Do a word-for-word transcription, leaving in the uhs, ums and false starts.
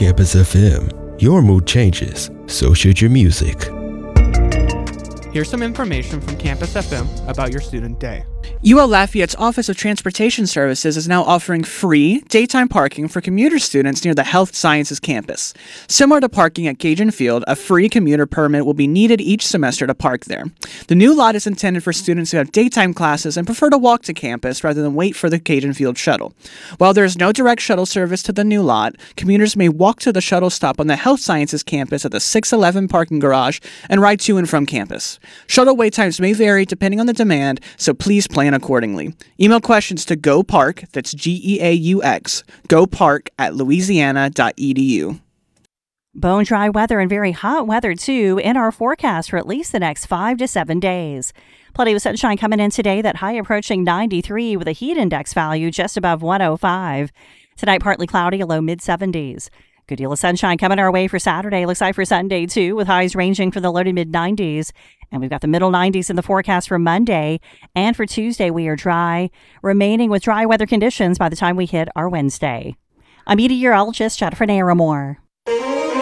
Campus F M. Your mood changes, so should your music. Here's some information from Campus F M about your student day. U L Lafayette's Office of Transportation Services is now offering free daytime parking for commuter students near the Health Sciences campus. Similar to parking at Gajan Field, a free commuter permit will be needed each semester to park there. The new lot is intended for students who have daytime classes and prefer to walk to campus rather than wait for the Gajan Field shuttle. While there is no direct shuttle service to the new lot, commuters may walk to the shuttle stop on the Health Sciences campus at the six eleven parking garage and ride to and from campus. Shuttle wait times may vary depending on the demand, so please plan accordingly. Email questions to GoPark, that's G E A U X, GoPark at louisiana dot e d u. Bone dry weather and very hot weather, too, in our forecast for at least the next five to seven days. Plenty of sunshine coming in today, that high approaching ninety-three with a heat index value just above one oh five. Tonight, partly cloudy, a low mid seventies. Good deal of sunshine coming our way for Saturday. Looks like for Sunday, too, with highs ranging from the low to mid nineties. And we've got the middle nineties in the forecast for Monday. And for Tuesday, we are dry, remaining with dry weather conditions by the time we hit our Wednesday. I'm meteorologist Jennifer Naramore.